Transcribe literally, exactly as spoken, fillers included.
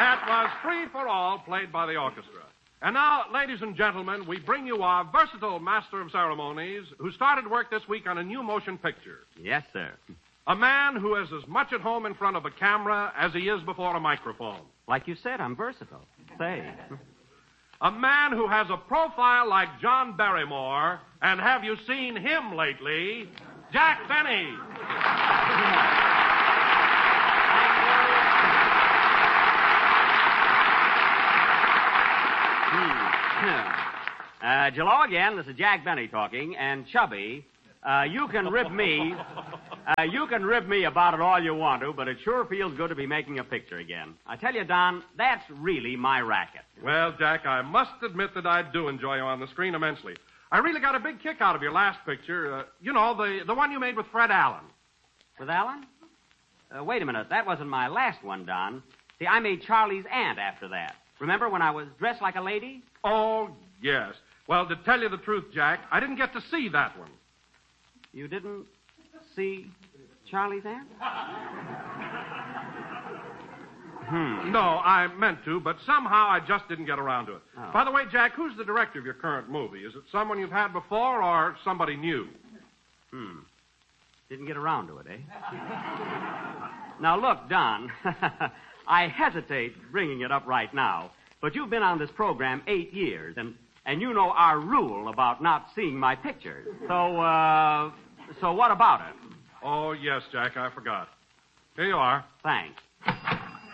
That was Free for All, played by the orchestra. And now, ladies and gentlemen, we bring you our versatile master of ceremonies who started work this week on a new motion picture. Yes, sir. A man who is as much at home in front of a camera as he is before a microphone. Like you said, I'm versatile. Say. A man who has a profile like John Barrymore, and have you seen him lately? Jack Benny. Uh, hello again. This is Jack Benny talking. And Chubby, uh, you can rib me. Uh, you can rib me about it all you want to, but it sure feels good to be making a picture again. I tell you, Don, that's really my racket. Well, Jack, I must admit that I do enjoy you on the screen immensely. I really got a big kick out of your last picture. Uh, you know, the, the one you made with Fred Allen. With Allen? Uh, wait a minute. That wasn't my last one, Don. See, I made Charlie's aunt after that. Remember when I was dressed like a lady? Oh, yes. Well, to tell you the truth, Jack, I didn't get to see that one. You didn't see Charlie's aunt? Hmm. No, I meant to, but somehow I just didn't get around to it. Oh. By the way, Jack, who's the director of your current movie? Is it someone you've had before or somebody new? Hmm. Didn't get around to it, eh? Now, look, Don, I hesitate bringing it up right now, but you've been on this program eight years, and, and you know our rule about not seeing my pictures. So, uh, so what about it? Oh, yes, Jack, I forgot. Here you are. Thanks.